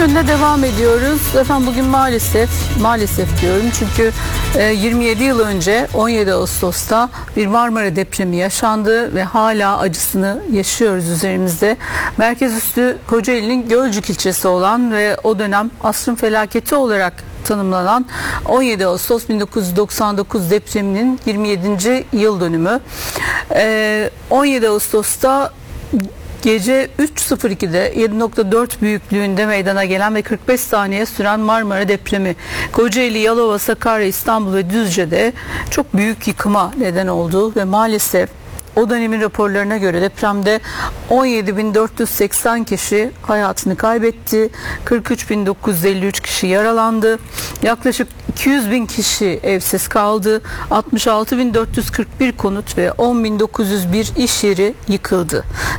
Bülten'le devam ediyoruz. Efendim bugün maalesef diyorum çünkü 27 yıl önce 17 Ağustos'ta bir Marmara depremi yaşandı ve hala acısını yaşıyoruz üzerimizde. Merkez üssü Kocaeli'nin Gölcük ilçesi olan ve o dönem asrın felaketi olarak tanımlanan 17 Ağustos 1999 depreminin 27. yıl dönümü. 17 Ağustos'ta gece 3.02'de 7.4 büyüklüğünde meydana gelen ve 45 saniye süren Marmara depremi Kocaeli, Yalova, Sakarya, İstanbul ve Düzce'de çok büyük yıkıma neden oldu ve maalesef o dönemin raporlarına göre depremde 17.480 kişi hayatını kaybetti, 43.953 kişi yaralandı, yaklaşık 200.000 kişi evsiz kaldı, 66.441 konut ve 10.901 iş yeri yıkıldı.